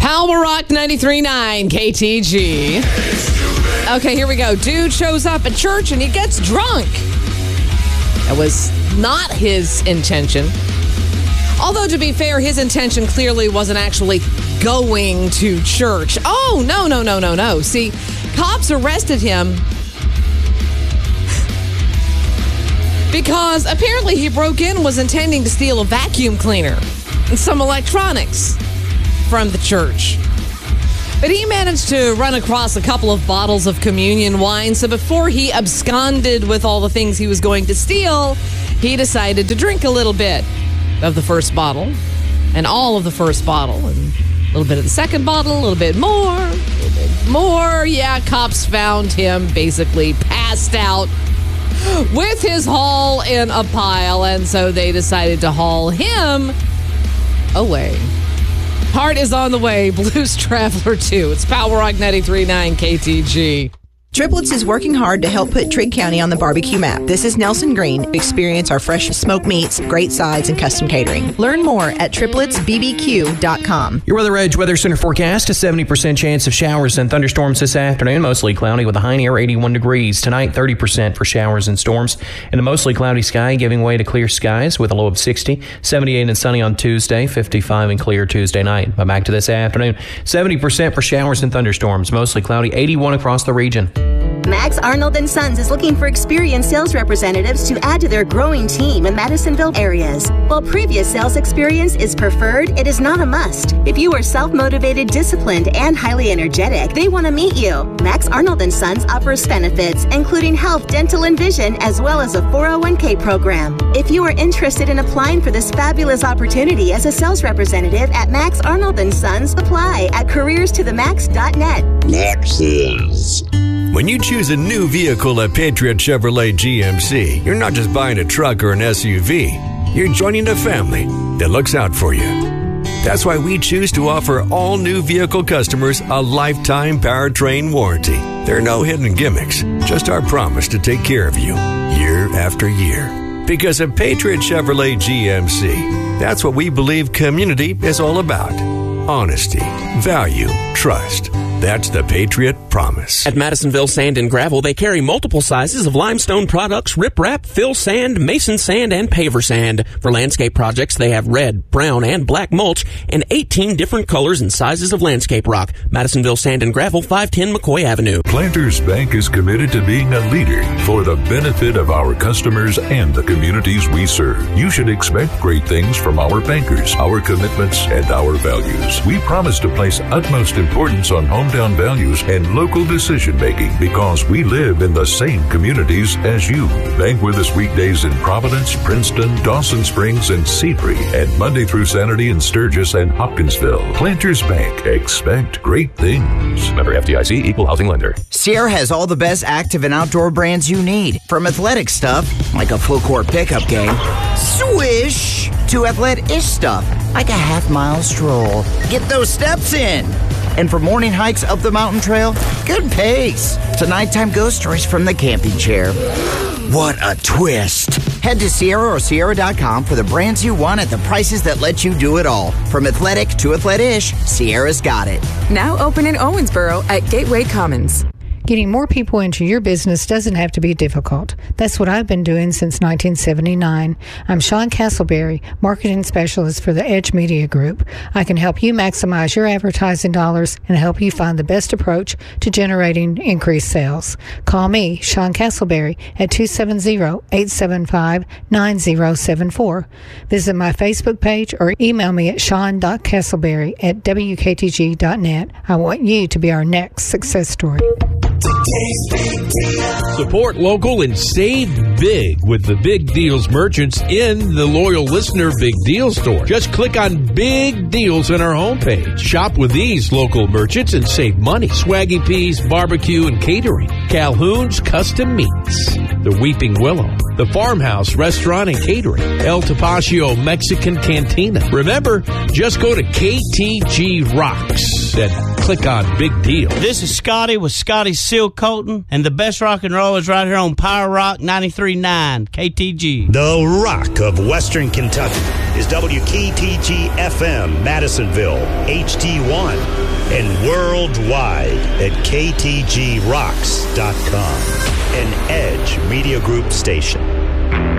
Power Rock 93.9 KTG. Okay, here we go. Dude shows up at church and he gets drunk. That was not his intention. Although, to be fair, his intention clearly wasn't actually going to church. Oh, no. See, cops arrested him because apparently he broke in and was intending to steal a vacuum cleaner and some electronics from the church. But he managed to run across a couple of bottles of communion wine, so before he absconded with all the things he was going to steal, he decided to drink a little bit of the first bottle, and all of the first bottle, and a little bit of the second bottle, a little bit more. Yeah, cops found him basically passed out with his haul in a pile, and so they decided to haul him away. Heart is on the way. Blues Traveler 2. It's Power Rock 93.9 KTG. Triplets is working hard to help put Trigg County on the barbecue map. This is Nelson Green. Experience our fresh smoked meats, great sides, and custom catering. Learn more at tripletsbbq.com. Your Weather Edge Weather Center forecast: a 70% chance of showers and thunderstorms this afternoon. Mostly cloudy with a high near 81 degrees. Tonight, 30% for showers and storms. And a mostly cloudy sky giving way to clear skies with a low of 60. 78 and sunny on Tuesday. 55 and clear Tuesday night. But back to this afternoon: 70% for showers and thunderstorms. Mostly cloudy. 81 across the region. Max Arnold & Sons is looking for experienced sales representatives to add to their growing team in Madisonville areas. While previous sales experience is preferred, it is not a must. If you are self-motivated, disciplined, and highly energetic, they want to meet you. Max Arnold & Sons offers benefits, including health, dental, and vision, as well as a 401k program. If you are interested in applying for this fabulous opportunity as a sales representative at Max Arnold & Sons, apply at careerstothemax.net. Max's. When you choose a new vehicle at Patriot Chevrolet GMC, you're not just buying a truck or an SUV. You're joining a family that looks out for you. That's why we choose to offer all new vehicle customers a lifetime powertrain warranty. There are no hidden gimmicks, just our promise to take care of you year after year. Because at Patriot Chevrolet GMC, that's what we believe community is all about. Honesty, value, trust. That's the Patriot Promise. At Madisonville Sand and Gravel, they carry multiple sizes of limestone products, riprap, fill sand, mason sand, and paver sand. For landscape projects, they have red, brown, and black mulch, and 18 different colors and sizes of landscape rock. Madisonville Sand and Gravel, 510 McCoy Avenue. Planters Bank is committed to being a leader for the benefit of our customers and the communities we serve. You should expect great things from our bankers, our commitments, and our values. We promise to place utmost importance on hometown values and local decision-making because we live in the same communities as you. Bank with us weekdays in Providence, Princeton, Dawson Springs, and Seabury, and Monday through Saturday in Sturgis and Hopkinsville. Planters Bank. Expect great things. Member FDIC, Equal Housing Lender. Sierra has all the best active and outdoor brands you need. From athletic stuff, like a full court pickup game, swish, to athletic-ish stuff, like a half-mile stroll. Get those steps in. And for morning hikes up the mountain trail, good pace. To nighttime ghost stories from the camping chair. What a twist. Head to Sierra or Sierra.com for the brands you want at the prices that let you do it all. From athletic to athletic-ish, Sierra's got it. Now open in Owensboro at Gateway Commons. Getting more people into your business doesn't have to be difficult. That's what I've been doing since 1979. I'm Sean Castleberry, Marketing Specialist for the Edge Media Group. I can help you maximize your advertising dollars and help you find the best approach to generating increased sales. Call me, Sean Castleberry, at 270-875-9074. Visit my Facebook page or email me at sean.castleberry@wktg.net. I want you to be our next success story. Support local and save big with the Big Deals merchants in the Loyal Listener Big Deal Store. Just click on Big Deals on our homepage. Shop with these local merchants and save money. Swaggy Peas Barbecue and Catering, Calhoun's Custom Meats, the Weeping Willow, the Farmhouse Restaurant and Catering, El Tapatio Mexican Cantina. Remember, just go to KTG Rocks. Merchants and click on Big Deal. This is Scotty with Scotty's Seal Coating, and the best rock and roll is right here on Power Rock 93.9 KTG. The rock of Western Kentucky is WKTG FM, Madisonville, HD1, and worldwide at KTGRocks.com, an Edge Media Group station.